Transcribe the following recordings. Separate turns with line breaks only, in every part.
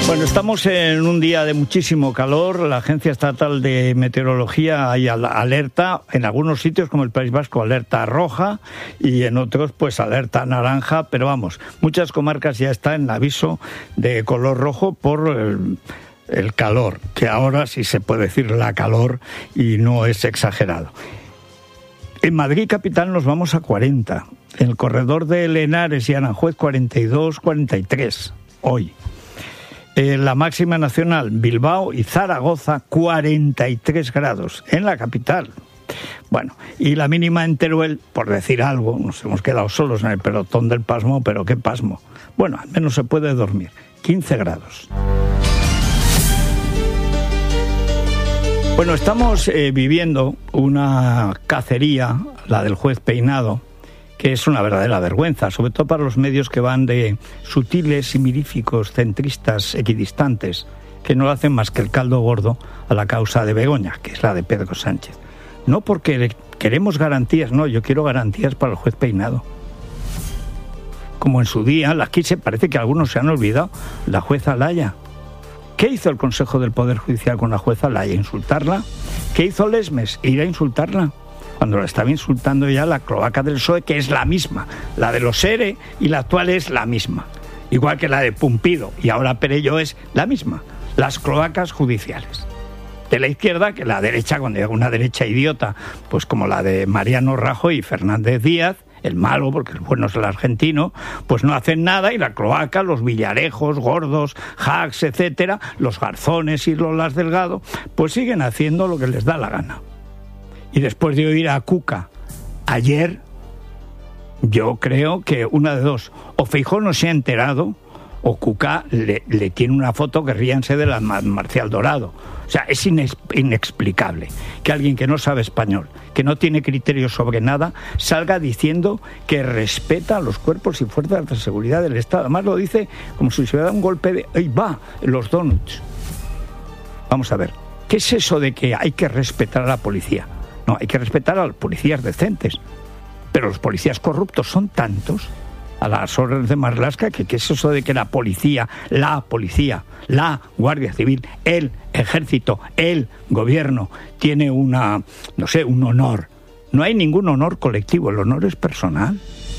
Bueno, estamos en un día de muchísimo calor. La Agencia Estatal de Meteorología hay alerta en algunos sitios, como el País Vasco, alerta roja, y en otros, pues alerta naranja. Pero vamos, muchas comarcas ya están en aviso de color rojo por el calor, que ahora sí se puede decir la calor y no es exagerado. En Madrid capital nos vamos a 40. En el corredor de Henares y Aranjuez 42, 43 hoy. La máxima nacional, Bilbao y Zaragoza, 43 grados en la capital. Bueno, y la mínima en Teruel, por decir algo, nos hemos quedado solos en el pelotón del pasmo, pero qué pasmo. Bueno, al menos se puede dormir, 15 grados. Bueno, estamos viviendo una cacería, la del juez Peinado, que es una verdadera vergüenza, sobre todo para los medios que van de sutiles y miríficos centristas equidistantes, que no hacen más que el caldo gordo a la causa de Begoña, que es la de Pedro Sánchez. No porque queremos garantías, no, yo quiero garantías para el juez Peinado. Como en su día, aquí se parece que algunos se han olvidado, la jueza Alaya. ¿Qué hizo el Consejo del Poder Judicial con la jueza Alaya? ¿Insultarla? ¿Qué hizo Lesmes? Ir a insultarla. Cuando la estaba insultando ya la cloaca del PSOE, que es la misma. La de los ERE y la actual es la misma. Igual que la de Pumpido y ahora Perelló es la misma. Las cloacas judiciales. De la izquierda que la derecha, cuando llega una derecha idiota, pues como la de Mariano Rajoy y Fernández Díaz, el malo, porque el bueno es el argentino, pues no hacen nada y la cloaca, los Villarejos, Gordos, Hacks, etcétera, los Garzones y Lolas Delgado, pues siguen haciendo lo que les da la gana. Y después de oír a Cuca ayer, yo creo que una de dos, o Feijóo no se ha enterado, o Cuca le tiene una foto que ríanse de la Marcial Dorado. O sea, es inexplicable que alguien que no sabe español, que no tiene criterios sobre nada, salga diciendo que respeta a los cuerpos y fuerzas de seguridad del Estado. Además lo dice como si se hubiera dado un golpe de ¡ay, va! Los donuts. Vamos a ver, ¿qué es eso de que hay que respetar a la policía? No, hay que respetar a los policías decentes. Pero los policías corruptos son tantos, a las órdenes de Marlaska, que ¿qué es eso de que la policía, la Guardia Civil, el Ejército, el Gobierno tiene un honor? No hay ningún honor colectivo, el honor es personal.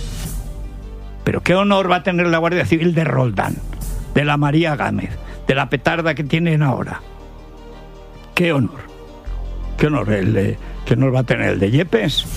¿Pero qué honor va a tener la Guardia Civil de Roldán, de la María Gámez, de la petarda que tienen ahora? ¿Qué honor? ¿Qué honor? ¿Qué honor va a tener el de Yepes?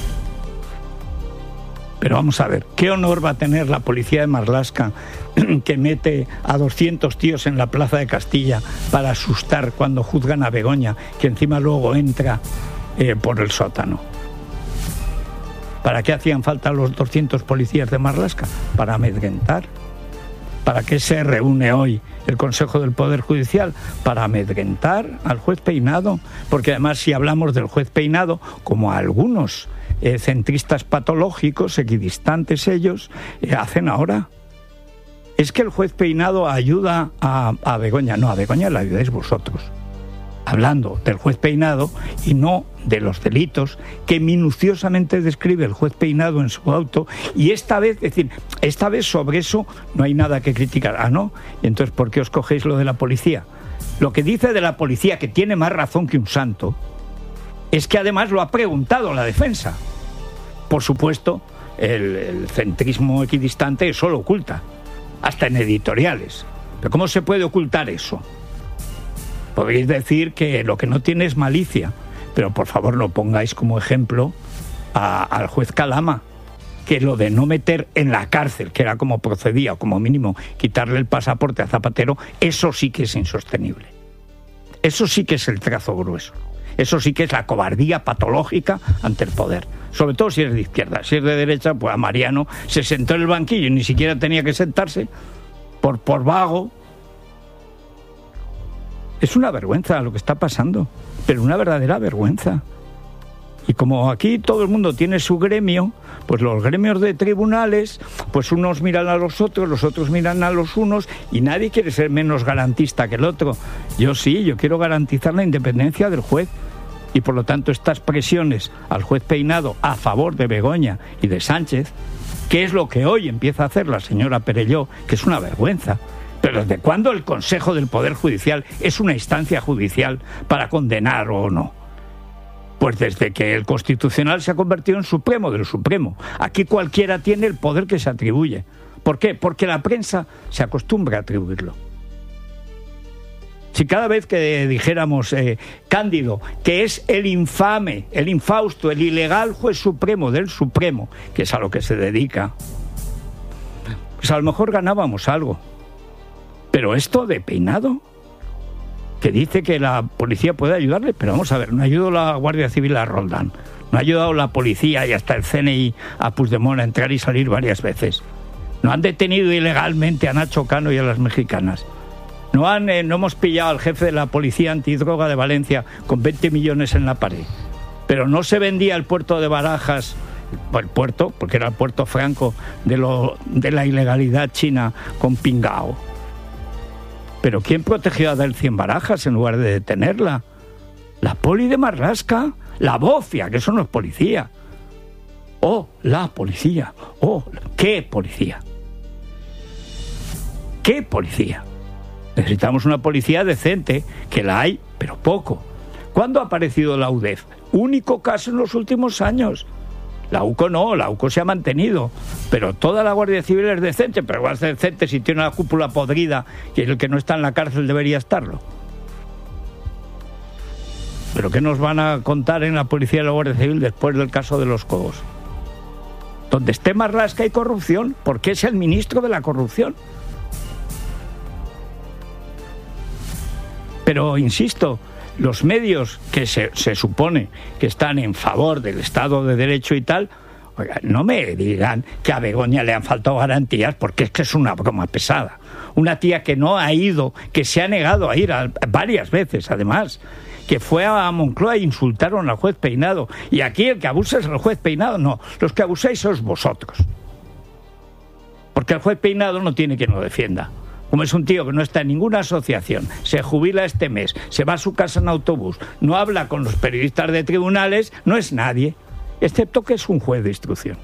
Pero vamos a ver, ¿qué honor va a tener la policía de Marlaska que mete a 200 tíos en la Plaza de Castilla para asustar cuando juzgan a Begoña, que encima luego entra por el sótano? ¿Para qué hacían falta los 200 policías de Marlaska? Para amedrentar. ¿Para qué se reúne hoy el Consejo del Poder Judicial? Para amedrentar al juez Peinado. Porque además, si hablamos del juez Peinado, como algunos centristas patológicos, equidistantes ellos, hacen ahora. Es que el juez Peinado ayuda a Begoña. No, a Begoña la ayudáis vosotros. Hablando del juez Peinado y no de los delitos que minuciosamente describe el juez Peinado en su auto. Y esta vez sobre eso no hay nada que criticar. Ah, ¿no? Y entonces, ¿por qué os cogéis lo de la policía? Lo que dice de la policía, que tiene más razón que un santo, es que además lo ha preguntado la defensa. Por supuesto, el centrismo equidistante eso lo oculta, hasta en editoriales. ¿Pero cómo se puede ocultar eso? Podéis decir que lo que no tiene es malicia, pero por favor no pongáis como ejemplo al juez Calama, que lo de no meter en la cárcel, que era como procedía, o como mínimo quitarle el pasaporte a Zapatero, eso sí que es insostenible. Eso sí que es el trazo grueso. Eso sí que es la cobardía patológica ante el poder. Sobre todo si es de izquierda. Si es de derecha, pues a Mariano se sentó en el banquillo y ni siquiera tenía que sentarse por vago. Es una vergüenza lo que está pasando, pero una verdadera vergüenza. Y como aquí todo el mundo tiene su gremio, pues los gremios de tribunales, pues unos miran a los otros miran a los unos, y nadie quiere ser menos garantista que el otro. Yo sí, yo quiero garantizar la independencia del juez. Y por lo tanto estas presiones al juez Peinado a favor de Begoña y de Sánchez, que es lo que hoy empieza a hacer la señora Perelló, que es una vergüenza. Pero ¿desde cuándo el Consejo del Poder Judicial es una instancia judicial para condenar o no? Pues desde que el Constitucional se ha convertido en Supremo del Supremo. Aquí cualquiera tiene el poder que se atribuye. ¿Por qué? Porque la prensa se acostumbra a atribuirlo. Si cada vez que dijéramos Cándido, que es el infame, el infausto, el ilegal juez supremo del Supremo, que es a lo que se dedica, pues a lo mejor ganábamos algo. Pero esto de Peinado, que dice que la policía puede ayudarle, pero vamos a ver, no ayudó la Guardia Civil a Roldán, no ha ayudado la policía y hasta el CNI a Puigdemont a entrar y salir varias veces. No han detenido ilegalmente a Nacho Cano y a las mexicanas. No hemos pillado al jefe de la policía antidroga de Valencia con 20 millones en la pared. Pero no se vendía el puerto de Barajas, el puerto, porque era el puerto franco de la ilegalidad china con Pingao. Pero ¿quién protegió a Delcy en Barajas en lugar de detenerla? La poli de Marlaska, la bofia, que son los policías. Oh, la policía. Oh, ¿qué policía? ¿Qué policía? Necesitamos una policía decente, que la hay, pero poco. ¿Cuándo ha aparecido la UDEF? Único caso en los últimos años. La UCO no, la UCO se ha mantenido, pero toda la Guardia Civil es decente, pero va a ser decente si tiene una cúpula podrida y el que no está en la cárcel debería estarlo. ¿Pero qué nos van a contar en la Policía y la Guardia Civil después del caso de los Cobos? Donde esté Marlaska hay corrupción, porque es el ministro de la corrupción. Pero, insisto, los medios que se supone que están en favor del Estado de Derecho y tal, oiga, no me digan que a Begoña le han faltado garantías, porque es que es una broma pesada. Una tía que no ha ido, que se ha negado a ir varias veces, además, que fue a Moncloa e insultaron al juez Peinado. Y aquí el que abusa es el juez Peinado. No, los que abusáis sois vosotros. Porque el juez Peinado no tiene quien lo defienda. Como es un tío que no está en ninguna asociación, se jubila este mes, se va a su casa en autobús, no habla con los periodistas de tribunales, no es nadie, excepto que es un juez de instrucción.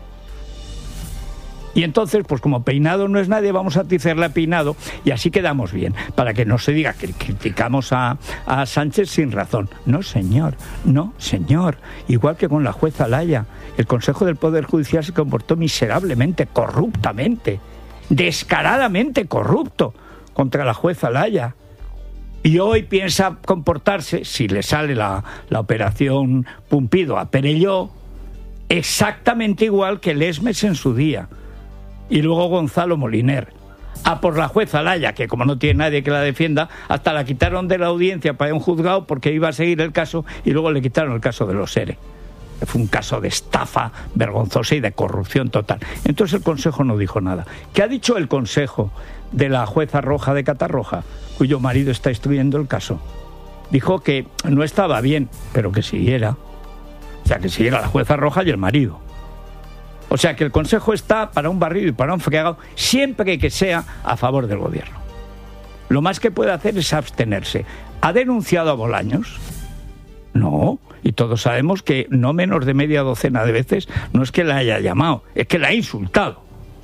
Y entonces, pues como Peinado no es nadie, vamos a atizarle a Peinado y así quedamos bien, para que no se diga que criticamos a Sánchez sin razón. No, señor, no, señor. Igual que con la jueza Laya, el Consejo del Poder Judicial se comportó miserablemente, corruptamente, descaradamente corrupto contra la jueza Laya. Y hoy piensa comportarse, si le sale la operación Pumpido a Perelló, exactamente igual que Lesmes en su día. Y luego Gonzalo Moliner. A por la jueza Laya, que como no tiene nadie que la defienda, hasta la quitaron de la audiencia para un juzgado porque iba a seguir el caso y luego le quitaron el caso de los ERE. Fue un caso de estafa vergonzosa y de corrupción total. Entonces el Consejo no dijo nada. ¿Qué ha dicho el Consejo de la jueza Roja de Catarroja, cuyo marido está instruyendo el caso? Dijo que no estaba bien, pero que siguiera. O sea, que siguiera la jueza Roja y el marido. O sea, que el Consejo está para un barrido y para un fregado siempre que sea a favor del gobierno. Lo más que puede hacer es abstenerse. ¿Ha denunciado a Bolaños? No, y todos sabemos que no menos de media docena de veces no es que la haya llamado, es que la ha insultado.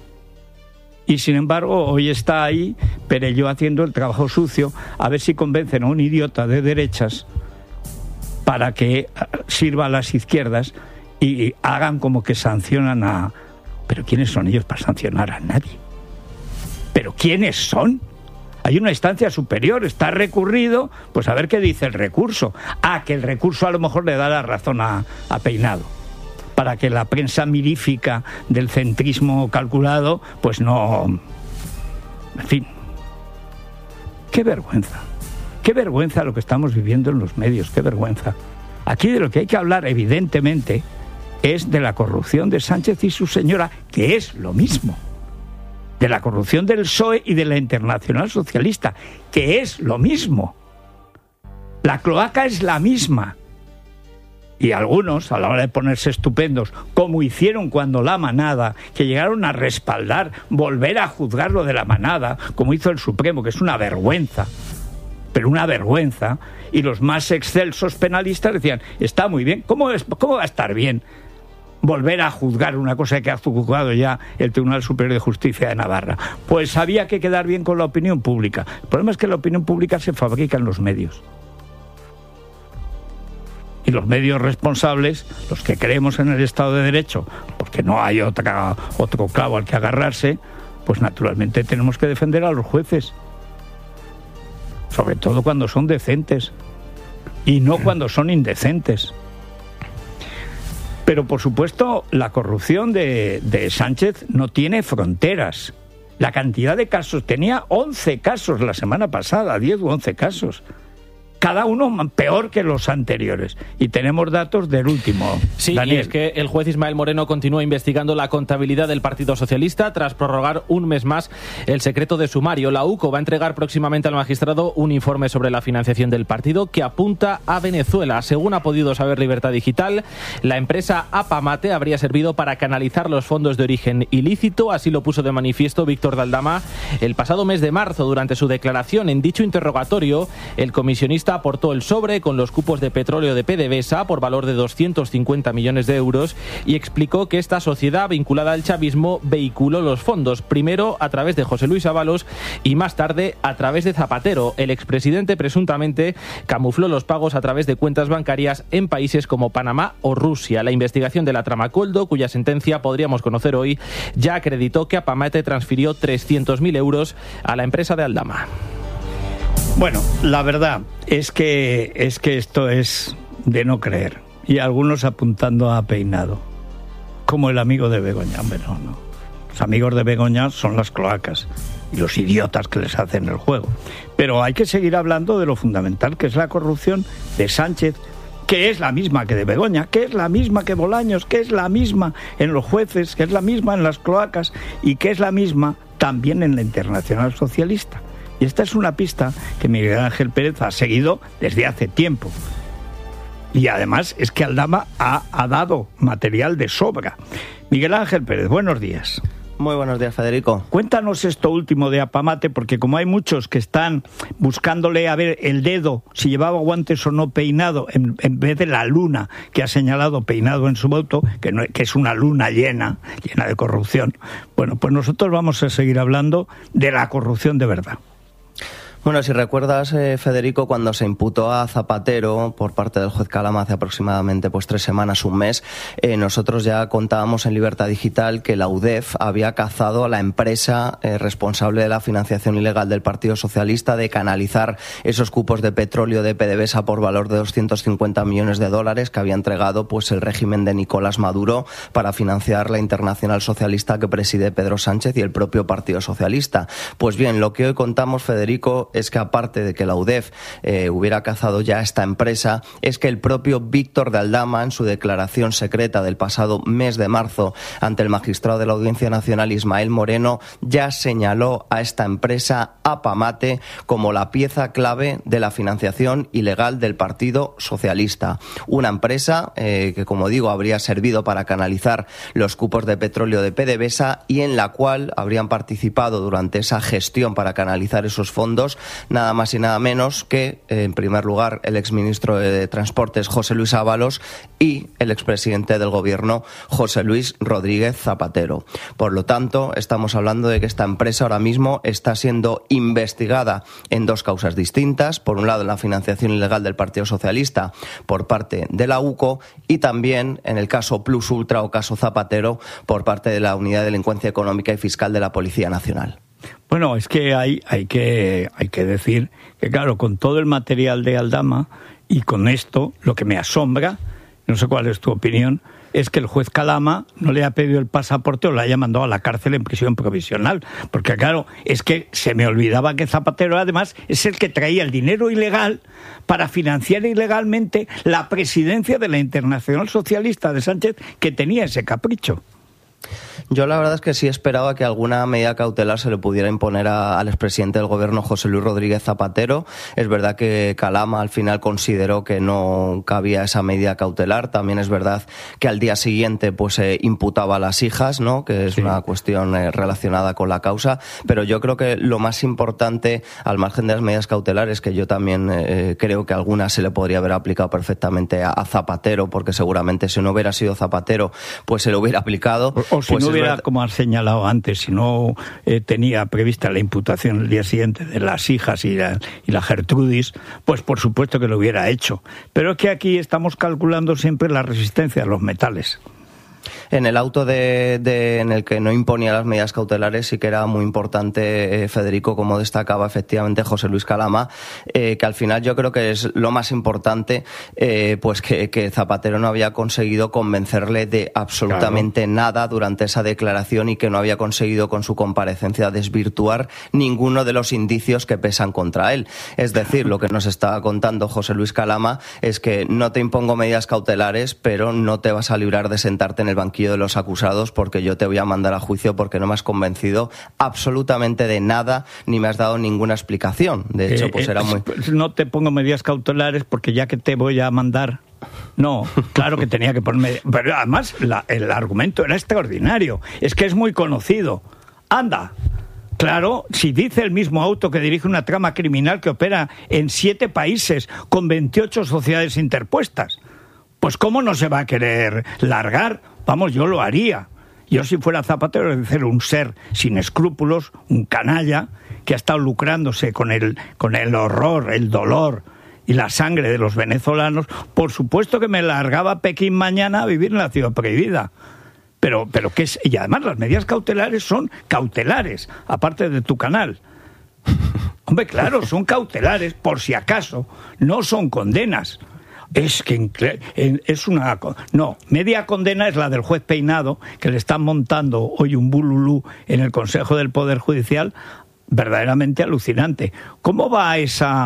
Y sin embargo, hoy está ahí Perelló haciendo el trabajo sucio, a ver si convencen a un idiota de derechas para que sirva a las izquierdas y hagan como que sancionan a... ¿Pero quiénes son ellos para sancionar a nadie? ¿Pero quiénes son? Hay una instancia superior, está recurrido, pues a ver qué dice el recurso. Que el recurso a lo mejor le da la razón a Peinado, para que la prensa mirífica del centrismo calculado, pues no... En fin, qué vergüenza lo que estamos viviendo en los medios, qué vergüenza. Aquí de lo que hay que hablar, evidentemente, es de la corrupción de Sánchez y su señora, que es lo mismo. De la corrupción del PSOE y de la Internacional Socialista, que es lo mismo. La cloaca es la misma. Y algunos, a la hora de ponerse estupendos, como hicieron cuando la Manada, que llegaron a respaldar, volver a juzgar lo de la Manada, como hizo el Supremo, que es una vergüenza, pero una vergüenza, y los más excelsos penalistas decían, está muy bien, ¿cómo va a estar bien? volver a juzgar una cosa que ha juzgado ya el Tribunal Superior de Justicia de Navarra. Pues había que quedar bien con la opinión pública. El problema es que la opinión pública se fabrica en los medios. Y los medios responsables, los que creemos en el Estado de Derecho, porque no hay otro clavo al que agarrarse, pues naturalmente tenemos que defender a los jueces. Sobre todo cuando son decentes y no cuando son indecentes. Pero, por supuesto, la corrupción de Sánchez no tiene fronteras. La cantidad de casos, tenía 11 casos la semana pasada, 10 u 11 casos. Cada uno peor que los anteriores. Y tenemos datos del último.
Sí,
Daniel.
Y es que el juez Ismael Moreno continúa investigando la contabilidad del Partido Socialista tras prorrogar un mes más el secreto de sumario. La UCO va a entregar próximamente al magistrado un informe sobre la financiación del partido que apunta a Venezuela. Según ha podido saber Libertad Digital, la empresa Apamate habría servido para canalizar los fondos de origen ilícito. Así lo puso de manifiesto Víctor de Aldama el pasado mes de marzo. Durante su declaración en dicho interrogatorio, el comisionista aportó el sobre con los cupos de petróleo de PDVSA por valor de 250 millones de euros y explicó que esta sociedad vinculada al chavismo vehiculó los fondos, primero a través de José Luis Ábalos y más tarde a través de Zapatero. El expresidente presuntamente camufló los pagos a través de cuentas bancarias en países como Panamá o Rusia. La investigación de la trama Coldo, cuya sentencia podríamos conocer hoy, ya acreditó que Apamate transfirió 300.000 euros a la empresa de Aldama.
Bueno, la verdad es que esto es de no creer. Y algunos apuntando a Peinado. Como el amigo de Begoña. Hombre, no. Los amigos de Begoña son las cloacas y los idiotas que les hacen el juego. Pero hay que seguir hablando de lo fundamental, que es la corrupción de Sánchez, que es la misma que de Begoña, que es la misma que Bolaños, que es la misma en los jueces, que es la misma en las cloacas y que es la misma también en la Internacional Socialista. Y esta es una pista que Miguel Ángel Pérez ha seguido desde hace tiempo. Y además es que Aldama ha dado material de sobra. Miguel Ángel Pérez, buenos días.
Muy buenos días, Federico.
Cuéntanos esto último de Apamate, porque como hay muchos que están buscándole a ver el dedo, si llevaba guantes o no Peinado, en vez de la luna que ha señalado Peinado en su voto, que es una luna llena de corrupción. Bueno, pues nosotros vamos a seguir hablando de la corrupción de verdad.
Bueno, si recuerdas, Federico, cuando se imputó a Zapatero por parte del juez Calama hace aproximadamente 3 semanas, un mes, nosotros ya contábamos en Libertad Digital que la UDEF había cazado a la empresa responsable de la financiación ilegal del Partido Socialista, de canalizar esos cupos de petróleo de PDVSA por valor de 250 millones de dólares que había entregado el régimen de Nicolás Maduro para financiar la Internacional Socialista que preside Pedro Sánchez y el propio Partido Socialista. Pues bien, lo que hoy contamos, Federico, es que aparte de que la UDEF hubiera cazado ya esta empresa, es que el propio Víctor de Aldama, en su declaración secreta del pasado mes de marzo ante el magistrado de la Audiencia Nacional Ismael Moreno, ya señaló a esta empresa Apamate como la pieza clave de la financiación ilegal del Partido Socialista. Una empresa que, como digo, habría servido para canalizar los cupos de petróleo de PDVSA y en la cual habrían participado durante esa gestión para canalizar esos fondos nada más y nada menos que, en primer lugar, el exministro de Transportes José Luis Ábalos y el expresidente del Gobierno José Luis Rodríguez Zapatero. Por lo tanto, estamos hablando de que esta empresa ahora mismo está siendo investigada en 2 causas distintas. Por un lado, en la financiación ilegal del Partido Socialista por parte de la UCO y también en el caso Plus Ultra o caso Zapatero por parte de la Unidad de Delincuencia Económica y Fiscal de la Policía Nacional.
Bueno, es que hay que decir que, claro, con todo el material de Aldama y con esto, lo que me asombra, no sé cuál es tu opinión, es que el juez Calama no le ha pedido el pasaporte o le haya mandado a la cárcel en prisión provisional. Porque, claro, es que se me olvidaba que Zapatero, además, es el que traía el dinero ilegal para financiar ilegalmente la presidencia de la Internacional Socialista de Sánchez, que tenía ese capricho.
Yo la verdad es que sí esperaba que alguna medida cautelar se le pudiera imponer al expresidente del gobierno, José Luis Rodríguez Zapatero. Es verdad que Calama al final consideró que no cabía esa medida cautelar. También es verdad que al día siguiente pues imputaba a las hijas, ¿no? Que es una cuestión relacionada con la causa. Pero yo creo que lo más importante, al margen de las medidas cautelares, que yo también creo que algunas se le podría haber aplicado perfectamente a Zapatero, porque seguramente si no hubiera sido Zapatero, pues se lo hubiera aplicado.
O si
pues
no hubiera, como has señalado antes, si no tenía prevista la imputación el día siguiente de las hijas y la Gertrudis, pues por supuesto que lo hubiera hecho. Pero es que aquí estamos calculando siempre la resistencia a los metales.
En el auto en el que no imponía las medidas cautelares sí que era muy importante, Federico, como destacaba efectivamente José Luis Calama, que al final yo creo que es lo más importante, pues que Zapatero no había conseguido convencerle de absolutamente nada durante esa declaración y que no había conseguido con su comparecencia desvirtuar ninguno de los indicios que pesan contra él. Es decir, lo que nos estaba contando José Luis Calama es que no te impongo medidas cautelares, pero no te vas a librar de sentarte en el banquillo de los acusados porque yo te voy a mandar a juicio porque no me has convencido absolutamente de nada ni me has dado ninguna explicación. De hecho, pues era muy...
No te pongo medidas cautelares porque ya que te voy a mandar... No, claro que tenía que ponerme... Pero además el argumento era extraordinario. Es que es muy conocido. Anda. Claro, si dice el mismo auto que dirige una trama criminal que opera en 7 países con 28 sociedades interpuestas, pues ¿cómo no se va a querer largar? Vamos, yo lo haría. Yo si fuera Zapatero, es decir, un ser sin escrúpulos, un canalla, que ha estado lucrándose con el horror, el dolor y la sangre de los venezolanos, por supuesto que me largaba a Pekín mañana a vivir en la ciudad prohibida. Pero ¿qué es? Y además las medidas cautelares son cautelares, aparte de tu canal. Hombre, claro, son cautelares, por si acaso, no son condenas. Es que es una... No, media condena es la del juez Peinado, que le están montando hoy un bululú en el Consejo del Poder Judicial, verdaderamente alucinante. ¿Cómo va esa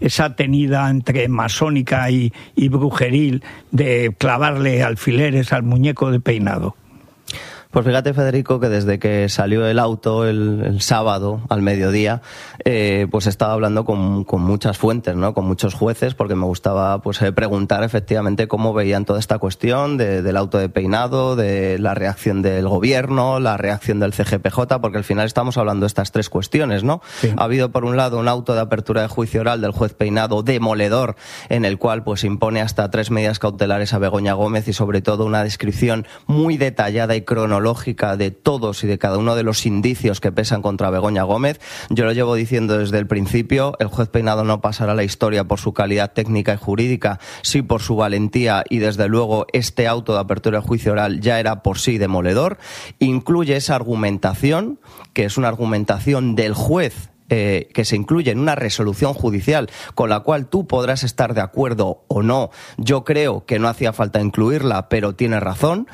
tenida entre masónica y brujeril de clavarle alfileres al muñeco de Peinado?
Pues fíjate, Federico, que desde que salió el auto el sábado al mediodía, pues he estado hablando con muchas fuentes, ¿no? Con muchos jueces, porque me gustaba pues preguntar efectivamente cómo veían toda esta cuestión del auto de Peinado, de la reacción del gobierno, la reacción del CGPJ, porque al final estamos hablando de estas 3 cuestiones, ¿no? Sí. Ha habido por un lado un auto de apertura de juicio oral del juez Peinado demoledor, en el cual pues impone hasta 3 medidas cautelares a Begoña Gómez y sobre todo una descripción muy detallada y cronológica de todos y de cada uno de los indicios que pesan contra Begoña Gómez. Yo lo llevo diciendo desde el principio, el juez Peinado no pasará a la historia por su calidad técnica y jurídica, sí por su valentía, y desde luego este auto de apertura de juicio oral ya era por sí demoledor. Incluye esa argumentación, que es una argumentación del juez, que se incluye en una resolución judicial con la cual tú podrás estar de acuerdo o no. Yo creo que no hacía falta incluirla, pero tiene razón,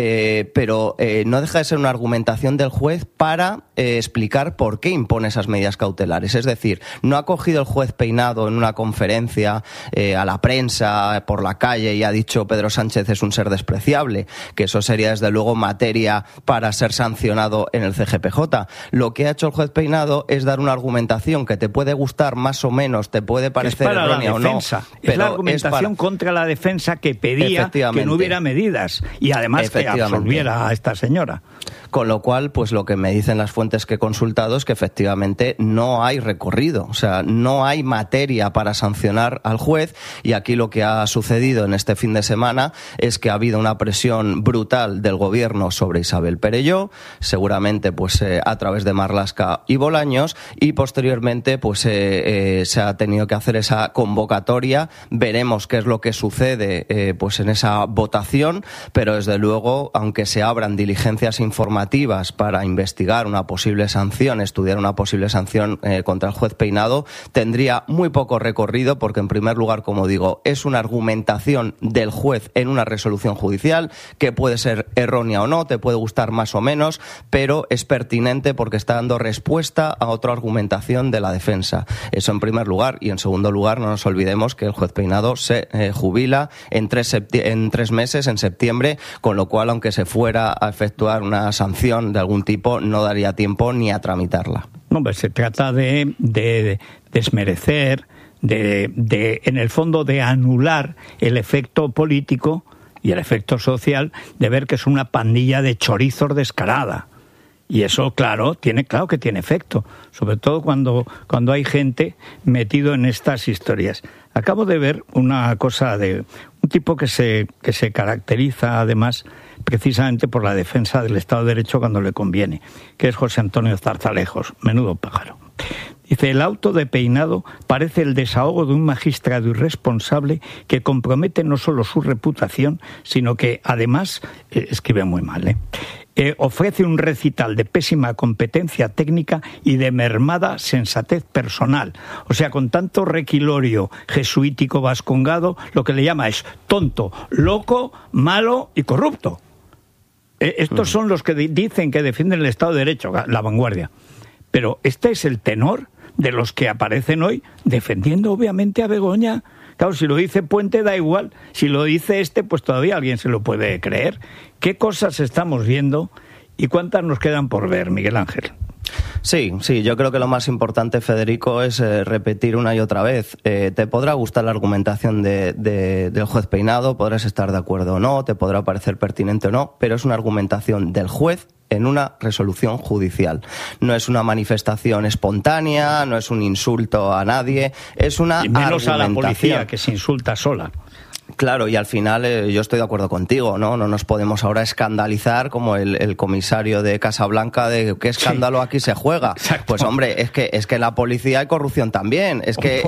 pero no deja de ser una argumentación del juez para explicar por qué impone esas medidas cautelares. Es decir, no ha cogido el juez Peinado en una conferencia a la prensa por la calle y ha dicho Pedro Sánchez es un ser despreciable, que eso sería desde luego materia para ser sancionado en el CGPJ. Lo que ha hecho el juez Peinado es dar una argumentación que te puede gustar más o menos, te puede parecer errónea o no.
Es la argumentación contra la defensa que pedía que no hubiera medidas y además que absolviera a esta señora.
Con lo cual, pues lo que me dicen las fuentes que he consultado es que efectivamente no hay recorrido, o sea, no hay materia para sancionar al juez, y aquí lo que ha sucedido en este fin de semana es que ha habido una presión brutal del gobierno sobre Isabel Perelló, seguramente pues a través de Marlaska y Bolaños, y posteriormente pues se ha tenido que hacer esa convocatoria. Veremos qué es lo que sucede pues en esa votación, pero desde luego, aunque se abran diligencias informativas para investigar una posible sanción, estudiar una posible sanción contra el juez Peinado, tendría muy poco recorrido porque, en primer lugar, como digo, es una argumentación del juez en una resolución judicial que puede ser errónea o no, te puede gustar más o menos, pero es pertinente porque está dando respuesta a otra argumentación de la defensa. Eso en primer lugar. Y en segundo lugar, no nos olvidemos que el juez Peinado se jubila en 3 meses, en septiembre, con lo cual, aunque se fuera a efectuar una sanción sanción de algún tipo no daría tiempo ni a tramitarla.
No, pues se trata de desmerecer, en el fondo de anular el efecto político y el efecto social de ver que es una pandilla de chorizos descarada. Y eso, claro que tiene efecto, sobre todo cuando hay gente metido en estas historias. Acabo de ver una cosa de un tipo que se caracteriza, además, precisamente por la defensa del Estado de Derecho cuando le conviene, que es José Antonio Zarzalejos, menudo pájaro. Dice, el auto de Peinado parece el desahogo de un magistrado irresponsable que compromete no solo su reputación, sino que además, escribe muy mal, ofrece un recital de pésima competencia técnica y de mermada sensatez personal. O sea, con tanto requilorio jesuítico vascongado, lo que le llama es tonto, loco, malo y corrupto. Estos son los que dicen que defienden el Estado de Derecho, la vanguardia. Pero este es el tenor de los que aparecen hoy defendiendo obviamente a Begoña. Claro, si lo dice Puente da igual, si lo dice pues todavía alguien se lo puede creer. ¿Qué cosas estamos viendo y cuántas nos quedan por ver, Miguel Ángel?
Sí, yo creo que lo más importante, Federico, es repetir una y otra vez. Te podrá gustar la argumentación del juez Peinado, podrás estar de acuerdo o no, te podrá parecer pertinente o no, pero es una argumentación del juez en una resolución judicial. No es una manifestación espontánea, no es un insulto a nadie, es una argumentación. Y menos a la policía,
que se insulta sola.
Claro, y al final yo estoy de acuerdo contigo, ¿no? No nos podemos ahora escandalizar como el comisario de Casablanca de qué escándalo aquí se juega.
Exacto.
Pues hombre, es que en la policía hay corrupción también. Es que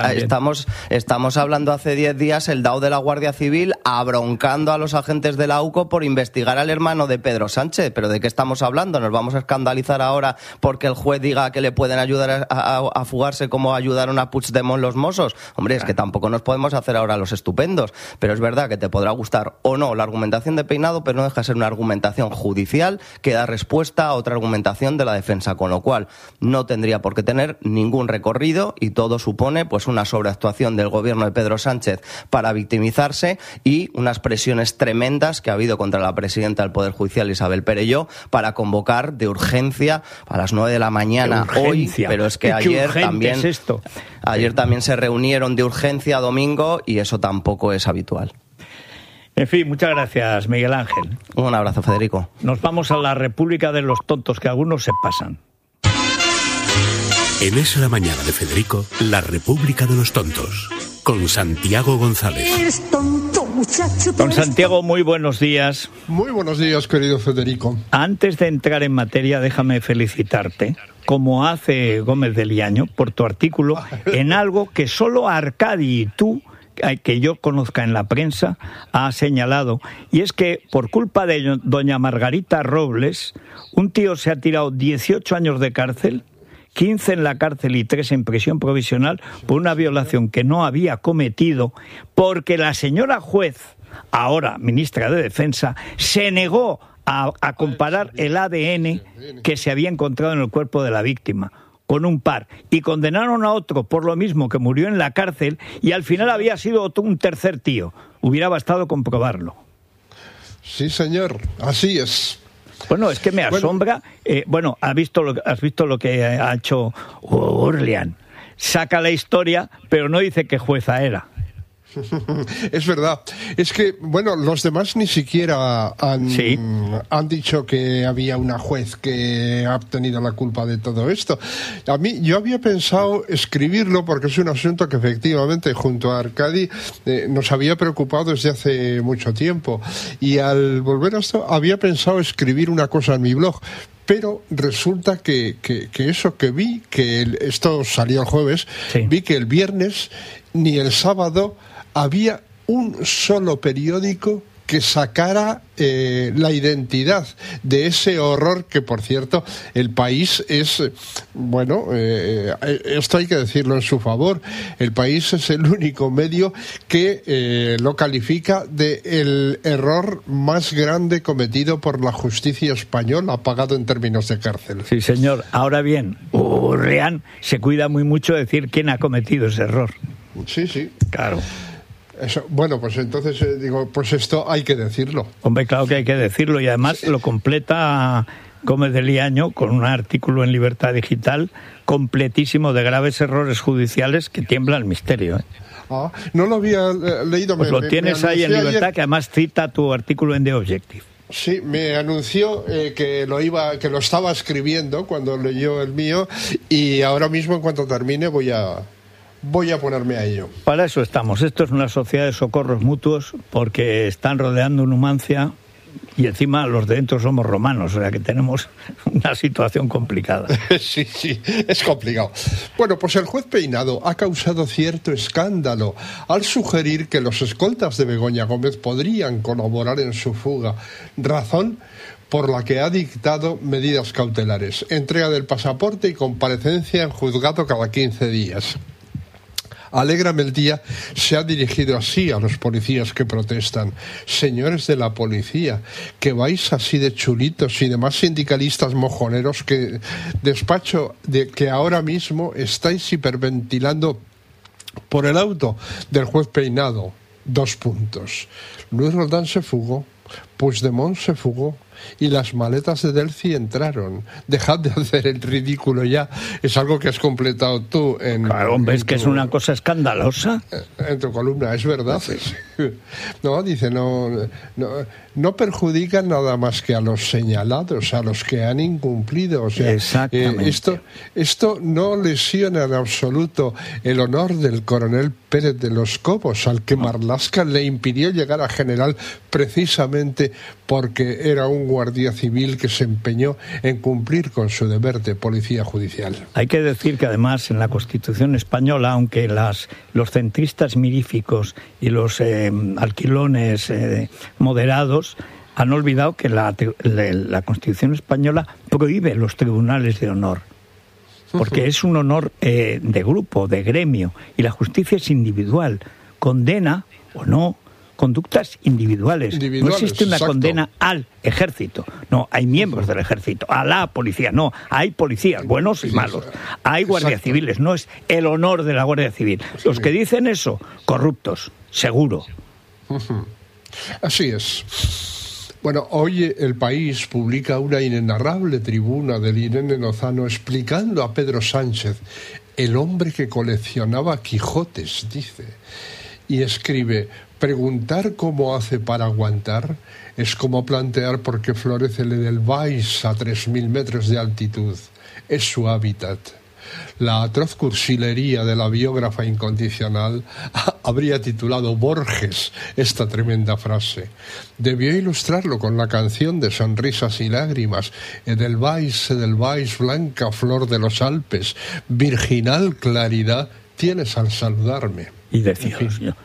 estamos hablando hace 10 días el DAO de la Guardia Civil abroncando a los agentes de la UCO por investigar al hermano de Pedro Sánchez. ¿Pero de qué estamos hablando? ¿Nos vamos a escandalizar ahora porque el juez diga que le pueden ayudar a fugarse como ayudaron a Puigdemont los Mossos? Hombre, es que tampoco nos podemos hacer ahora los estupendos. Pero es verdad que te podrá gustar o no la argumentación de Peinado, pero no deja de ser una argumentación judicial que da respuesta a otra argumentación de la defensa, con lo cual no tendría por qué tener ningún recorrido y todo supone pues una sobreactuación del gobierno de Pedro Sánchez para victimizarse y unas presiones tremendas que ha habido contra la presidenta del Poder Judicial, Isabel Perelló, para convocar de urgencia a las 9 de la mañana hoy, pero es que ayer también se reunieron de urgencia domingo y eso tampoco es habitual.
En fin, muchas gracias, Miguel Ángel.
Un abrazo, Federico.
Nos vamos a la República de los Tontos, que algunos se pasan.
En Es la Mañana de Federico, la República de los Tontos, con Santiago González.
Eres tonto, muchacho.
Don Santiago, muy buenos días.
Muy buenos días, querido Federico.
Antes de entrar en materia, déjame felicitarte, como hace Gómez de Liaño, por tu artículo en algo que solo Arcadi y tú, que yo conozca en la prensa, ha señalado, y es que por culpa de doña Margarita Robles, un tío se ha tirado 18 años de cárcel, 15 en la cárcel y 3 en prisión provisional por una violación que no había cometido, porque la señora juez, ahora ministra de Defensa, se negó a comparar el ADN que se había encontrado en el cuerpo de la víctima con un par, y condenaron a otro por lo mismo, que murió en la cárcel, y al final había sido un tercer tío. Hubiera bastado comprobarlo.
Sí, señor, así es.
Bueno, es que me asombra. ¿has visto lo que ha hecho Orlean? Saca la historia, pero no dice qué jueza era.
Es verdad. Es que, los demás ni siquiera han dicho que había una juez que ha tenido la culpa de todo esto. Yo había pensado escribirlo porque es un asunto que efectivamente junto a Arcadi nos había preocupado desde hace mucho tiempo. Y al volver a esto había pensado escribir una cosa en mi blog. Pero resulta que eso que vi, esto salió el jueves, vi que el viernes ni el sábado había un solo periódico que sacara la identidad de ese horror que, por cierto, el País es, esto hay que decirlo en su favor, el País es el único medio que lo califica de el error más grande cometido por la justicia española, pagado en términos de cárcel.
Sí, señor. Ahora bien, Urrean se cuida muy mucho de decir quién ha cometido ese error.
Sí.
Claro.
Eso, bueno, pues entonces digo, pues esto hay que decirlo.
Hombre, claro que hay que decirlo, y además lo completa Gómez de Liaño con un artículo en Libertad Digital completísimo de graves errores judiciales que tiembla el misterio.
No lo había leído.
Pues lo tienes ahí en Libertad ayer, que además cita tu artículo en The Objective.
Sí, me anunció que lo estaba escribiendo cuando leyó el mío, y ahora mismo, en cuanto termine, voy a ponerme a ello.
Para eso estamos. Esto es una sociedad de socorros mutuos, porque están rodeando Numancia y encima los de dentro somos romanos, o sea que tenemos una situación complicada.
Sí, es complicado. Bueno, pues el juez Peinado ha causado cierto escándalo al sugerir que los escoltas de Begoña Gómez podrían colaborar en su fuga, razón por la que ha dictado medidas cautelares, entrega del pasaporte y comparecencia en juzgado cada 15 días. Alégrame el día se ha dirigido así a los policías que protestan. Señores de la policía, que vais así de chulitos y demás sindicalistas mojoneros que despacho de que ahora mismo estáis hiperventilando por el auto del juez Peinado. 2 puntos. Luis Roldán se fugó, Puigdemont se fugó y las maletas de Delcy entraron. Dejad de hacer el ridículo ya. Es algo que has completado tú en...
Claro, ¿ves que es una cosa escandalosa?
En tu columna, es verdad. Sí. No, dice, no perjudican nada más que a los señalados, a los que han incumplido. O sea,
exactamente.
Esto no lesiona en absoluto el honor del coronel Pérez de los Cobos, al que Marlaska le impidió llegar a general precisamente porque era un guardia civil que se empeñó en cumplir con su deber de policía judicial.
Hay que decir que además en la Constitución española, aunque los centristas miríficos y los alquilones moderados han olvidado que la Constitución española prohíbe los tribunales de honor, porque es un honor de grupo, de gremio, y la justicia es individual, condena o no conductas individuales. No existe una condena al ejército, no, hay miembros del ejército, a la policía, no, hay policías buenos y malos, hay guardias civiles, no es el honor de la Guardia Civil. Los que dicen eso, corruptos, seguro.
Así es. Bueno, hoy El País publica una inenarrable tribuna de Irene Lozano explicando a Pedro Sánchez, el hombre que coleccionaba Quijotes, dice, y escribe: preguntar cómo hace para aguantar es como plantear por qué florece el Edelweiss a 3.000 metros de altitud. Es su hábitat. La atroz cursilería de la biógrafa incondicional habría titulado Borges esta tremenda frase. Debió ilustrarlo con la canción de Sonrisas y Lágrimas: Edelweiss, Edelweiss, blanca flor de los Alpes, virginal claridad tienes al saludarme.
Y decía,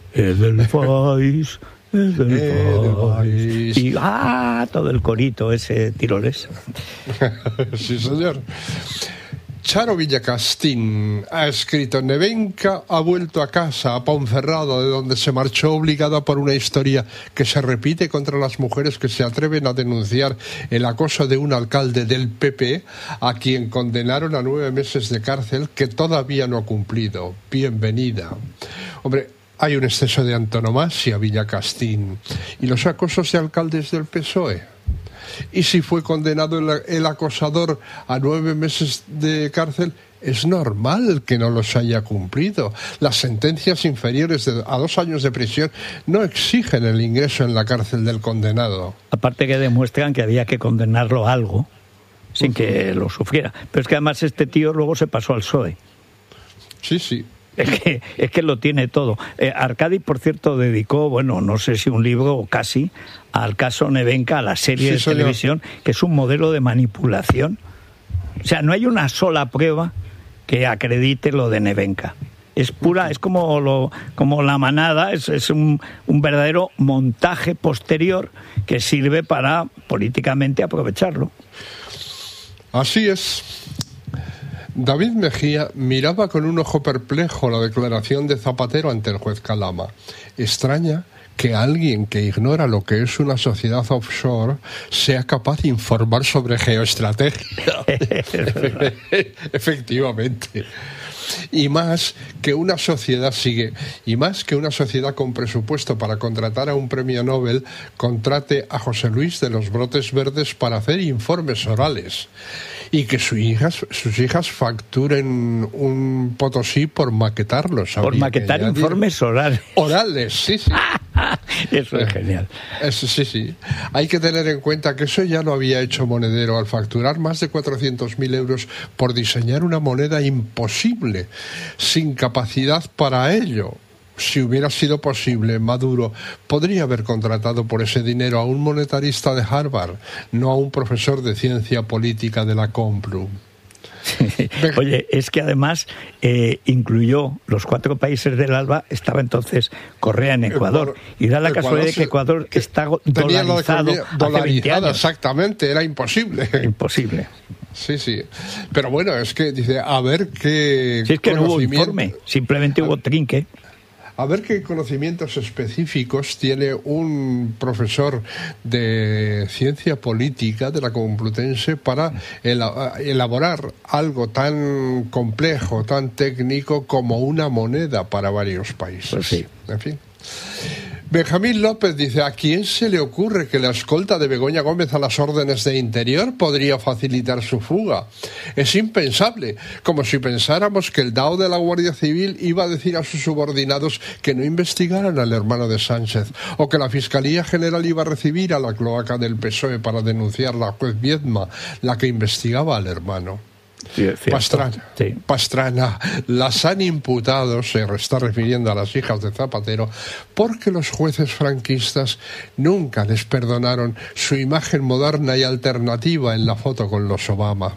Edelweiss, Edelweiss. Y todo el corito ese tiroles.
Sí, señor. Charo Villacastín ha escrito: Nevenka ha vuelto a casa, a Ponferrada, de donde se marchó obligada por una historia que se repite contra las mujeres que se atreven a denunciar el acoso de un alcalde del PP, a quien condenaron a 9 meses de cárcel que todavía no ha cumplido. Bienvenida. Hombre, hay un exceso de antonomasia, Villacastín. ¿Y los acosos de alcaldes del PSOE? Y si fue condenado el acosador a 9 meses de cárcel, es normal que no los haya cumplido. Las sentencias inferiores a 2 años de prisión no exigen el ingreso en la cárcel del condenado.
Aparte que demuestran que había que condenarlo a algo sin que lo sufriera. Pero es que además este tío luego se pasó al PSOE.
Sí.
Es que lo tiene todo. Arcadi, por cierto, dedicó, bueno, no sé si un libro o casi, al caso Nevenka, a la serie de televisión, que es un modelo de manipulación. O sea, no hay una sola prueba que acredite lo de Nevenka. Es pura, es como la manada, es un verdadero montaje posterior que sirve para políticamente aprovecharlo.
Así es. David Mejía miraba con un ojo perplejo la declaración de Zapatero ante el juez Calama. Extraña que alguien que ignora lo que es una sociedad offshore sea capaz de informar sobre geoestrategia. Efectivamente. Y más que una sociedad con presupuesto para contratar a un premio Nobel contrate a José Luis de los Brotes Verdes para hacer informes orales. Y que sus hijas facturen un Potosí por maquetarlos.
Por maquetar informes orales.
Orales, sí.
Eso es genial.
Sí. Hay que tener en cuenta que eso ya lo había hecho Monedero al facturar más de 400.000 euros por diseñar una moneda imposible, sin capacidad para ello. Si hubiera sido posible, Maduro podría haber contratado por ese dinero a un monetarista de Harvard, no a un profesor de ciencia política de la Complu.
Oye, es que además incluyó los 4 países del ALBA, estaba entonces Correa en Ecuador, y da la casualidad de que Ecuador está dolarizado hace 20 años.
Exactamente, era imposible.
Imposible.
Sí. Pero bueno, es que dice, a ver qué...
Si es que no hubo informe, simplemente hubo trinque.
A ver qué conocimientos específicos tiene un profesor de ciencia política de la Complutense para elaborar algo tan complejo, tan técnico como una moneda para varios países.
Pues sí.
En fin. Benjamín López dice, ¿a quién se le ocurre que la escolta de Begoña Gómez a las órdenes de Interior podría facilitar su fuga? Es impensable, como si pensáramos que el DAO de la Guardia Civil iba a decir a sus subordinados que no investigaran al hermano de Sánchez, o que la Fiscalía General iba a recibir a la cloaca del PSOE para denunciar a la juez Viedma, la que investigaba al hermano.
Sí,
Pastrana, las han imputado, se está refiriendo a las hijas de Zapatero, porque los jueces franquistas nunca les perdonaron su imagen moderna y alternativa en la foto con los Obama.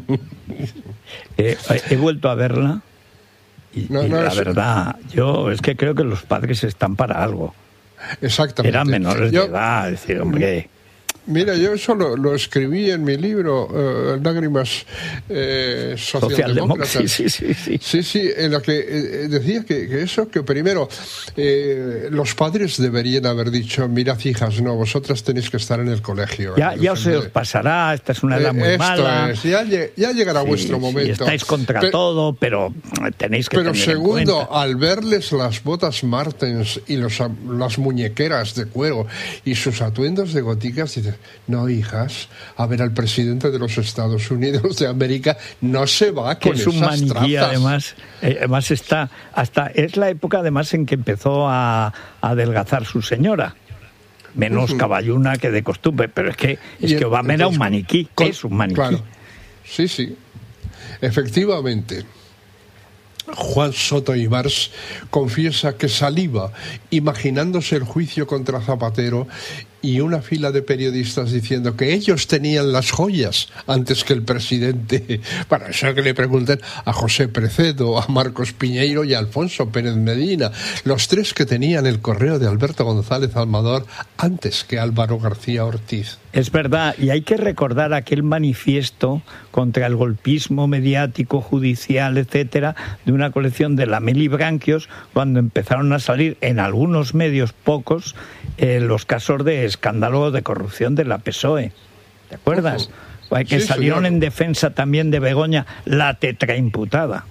He vuelto a verla y la verdad, yo es que creo que los padres están para algo.
Exactamente.
Eran menores de edad, es decir, hombre...
Mira, yo eso lo escribí en mi libro, Lágrimas Socialdemócratas. Sí, en la que decía que primero, los padres deberían haber dicho, mirad hijas, no, vosotras tenéis que estar en el colegio.
Ya os pasará, esta es una edad muy mala.
Ya llegará vuestro momento.
Estáis contra todo, pero tenéis que tener
segundo,
en cuenta.
Al verles las botas Martens y las muñequeras de cuero y sus atuendos de goticas, dices, no, hijas, a ver, al presidente de los Estados Unidos de América no se va con esas trazas. Es un maniquí,
además está, hasta es la época además en que empezó a adelgazar su señora. Menos caballuna que de costumbre, pero es que Obama era un maniquí, es un maniquí.
Claro. Sí, efectivamente. Juan Soto Ibars confiesa que saliva imaginándose el juicio contra Zapatero y una fila de periodistas diciendo que ellos tenían las joyas antes que el presidente. Para eso que le pregunten a José Precedo, a Marcos Piñeiro y a Alfonso Pérez Medina, los 3 que tenían el correo de Alberto González Amador antes que Álvaro García Ortiz.
Es verdad, y hay que recordar aquel manifiesto contra el golpismo mediático, judicial, etcétera, de una colección de Lameli Branquios, cuando empezaron a salir en algunos medios, pocos, los casos de escándalo de corrupción de la PSOE. ¿Te acuerdas? Que salieron en defensa también de Begoña, la tetraimputada.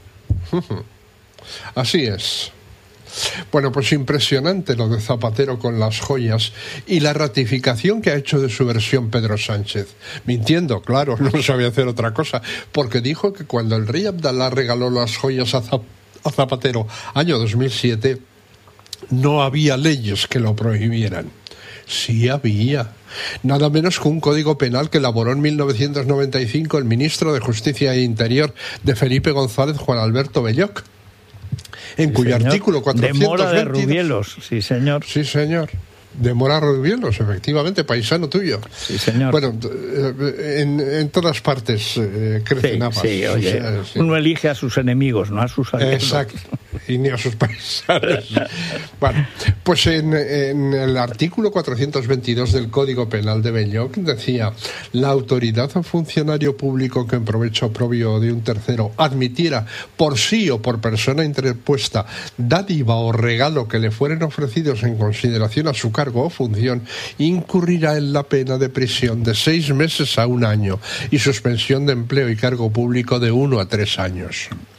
Así es. Bueno, pues impresionante lo de Zapatero con las joyas y la ratificación que ha hecho de su versión Pedro Sánchez. Mintiendo, claro, no sabía hacer otra cosa, porque dijo que cuando el rey Abdalá regaló las joyas a Zapatero, año 2007, no había leyes que lo prohibieran. Sí había. Nada menos que un código penal que elaboró en 1995 el ministro de Justicia e Interior de Felipe González, Juan Alberto Belloc, en cuyo artículo 422...
De Mora de Rubielos, sí señor.
Sí señor. De Mora Rubielos, efectivamente, paisano tuyo.
Sí, señor.
Bueno, en todas partes crecen habas.
Sí, oye, uno elige a sus enemigos, no a sus aliados.
Exacto, y ni a sus paisanos. Bueno, pues en el artículo 422 del Código Penal de Belloc decía: la autoridad o funcionario público que en provecho propio de un tercero admitiera por sí o por persona interpuesta dádiva o regalo que le fueren ofrecidos en consideración a su cargo o función, incurrirá en la pena de prisión de 6 meses a 1 año y suspensión de empleo y cargo público de 1 a 3 años.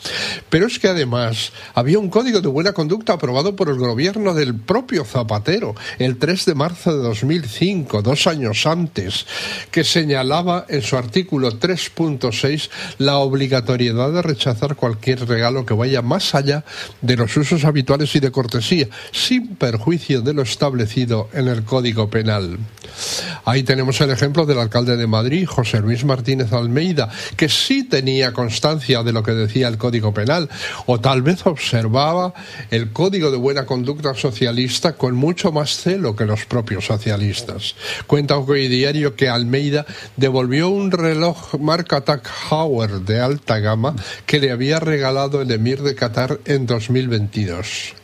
Pero es que además había un código de buena conducta aprobado por el gobierno del propio Zapatero el 3 de marzo de 2005, 2 años antes, que señalaba en su artículo 3.6 la obligatoriedad de rechazar cualquier regalo que vaya más allá de los usos habituales y de cortesía, sin perjuicio de lo establecido en el Código Penal. Ahí tenemos el ejemplo del alcalde de Madrid, José Luis Martínez Almeida, que sí tenía constancia de lo que decía el Código Penal, o tal vez observaba el Código de Buena Conducta socialista con mucho más celo que los propios socialistas. Cuenta hoy diario que Almeida devolvió un reloj marca Tag Heuer de alta gama que le había regalado el emir de Qatar en 2022.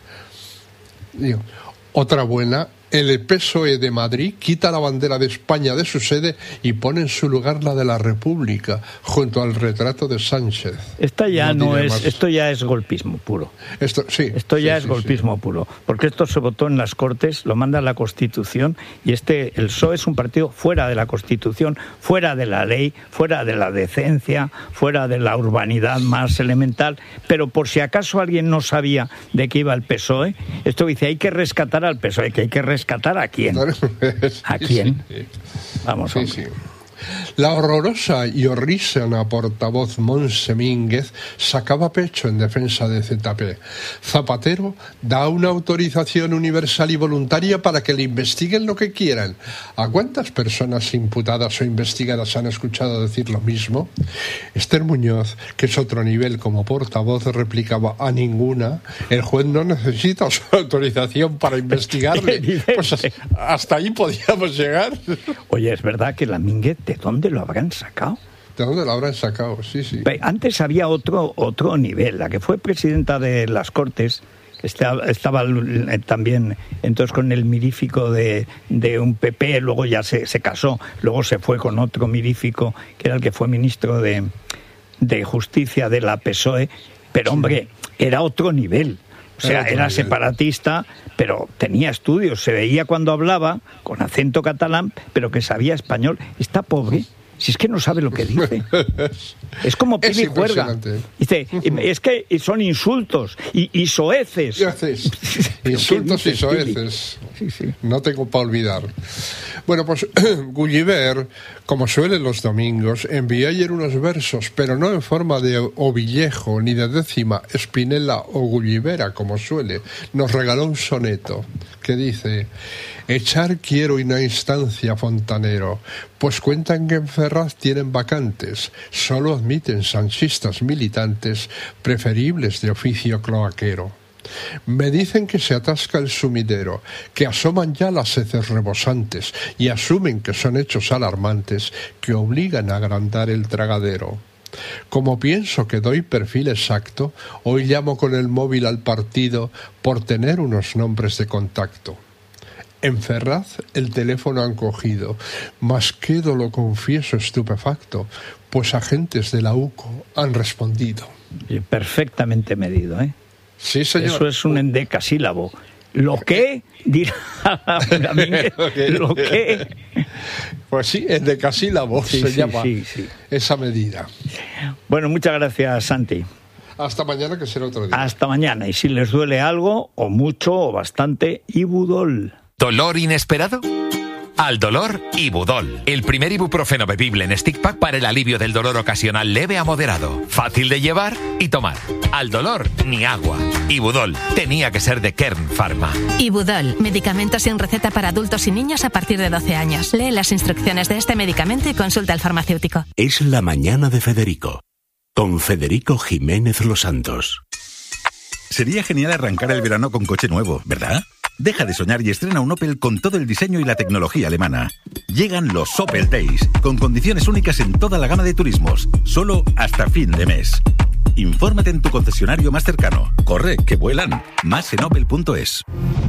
Otra buena, el PSOE de Madrid quita la bandera de España de su sede y pone en su lugar la de la República, junto al retrato de Sánchez.
Esto ya es golpismo puro. Esto ya es golpismo puro, porque esto se votó en las Cortes, lo manda la Constitución, y el PSOE es un partido fuera de la Constitución, fuera de la ley, fuera de la decencia, fuera de la urbanidad más elemental, pero por si acaso alguien no sabía de qué iba el PSOE, esto dice, hay que rescatar al PSOE, que hay que ¿rescatar a quién? ¿A quién? Sí. Vamos, hombre. Sí. La horrorosa y horrísona portavoz Montse Mínguez sacaba pecho en defensa de ZP. Zapatero da una autorización universal y voluntaria para que le investiguen lo que quieran. ¿A cuántas personas imputadas o investigadas han escuchado decir lo mismo? Esther Muñoz, que es otro nivel como portavoz, replicaba: a ninguna. El juez no necesita su autorización para investigarle. Pues hasta ahí podíamos llegar. Oye, es verdad que la Mínguez, ¿de dónde lo habrán sacado?
¿De dónde lo habrán sacado? Sí.
Antes había otro nivel. La que fue presidenta de las Cortes, estaba también entonces con el mirífico de un PP, luego ya se casó, luego se fue con otro mirífico, que era el que fue ministro de Justicia de la PSOE, pero hombre, era otro nivel. O sea, era separatista, pero tenía estudios, se veía cuando hablaba, con acento catalán, pero que sabía español. Está pobre, si es que no sabe lo que dice. Es como Pili Juerga. Dice, es que son insultos y soeces.
Insultos y soeces. Sí. No tengo para olvidar. Bueno, pues Gulliver, como suele los domingos, envió ayer unos versos, pero no en forma de ovillejo ni de décima, Spinella o Gullivera, como suele. Nos regaló un soneto que dice: echar quiero una instancia, fontanero, pues cuentan que en Ferraz tienen vacantes, solo admiten sanchistas militantes preferibles de oficio cloaquero. Me dicen que se atasca el sumidero, que asoman ya las heces rebosantes y asumen que son hechos alarmantes que obligan a agrandar el tragadero. Como pienso que doy perfil exacto, hoy llamo con el móvil al partido por tener unos nombres de contacto. En Ferraz el teléfono han cogido, mas quedo, lo confieso, estupefacto, pues agentes de la UCO han respondido.
Perfectamente medido, ¿eh?
Sí, señor.
Eso es un endecasílabo. ¿Lo qué? Dirá Mínguez. ¿Lo qué?
Pues sí, endecasílabo se llama esa medida.
Bueno, muchas gracias, Santi.
Hasta mañana, que será otro día.
Hasta mañana. Y si les duele algo, o mucho, o bastante, Ibudol.
¿Dolor inesperado? Al dolor, Ibudol, el primer ibuprofeno bebible en stick pack para el alivio del dolor ocasional leve a moderado, fácil de llevar y tomar. Al dolor, ni agua. Ibudol, tenía que ser de Kern Pharma.
Ibudol, medicamento sin receta para adultos y niños a partir de 12 años. Lee las instrucciones de este medicamento y consulta al farmacéutico.
Es la mañana de Federico, con Federico Jiménez Los Santos.
Sería genial arrancar el verano con coche nuevo, ¿verdad? Deja de soñar y estrena un Opel con todo el diseño y la tecnología alemana. Llegan los Opel Days, con condiciones únicas en toda la gama de turismos, solo hasta fin de mes. Infórmate en tu concesionario más cercano. Corre, que vuelan. Más en opel.es.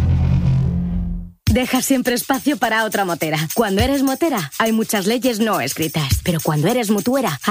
Deja siempre espacio para otra motera. Cuando eres motera, hay muchas leyes no escritas. Pero cuando eres mutuera,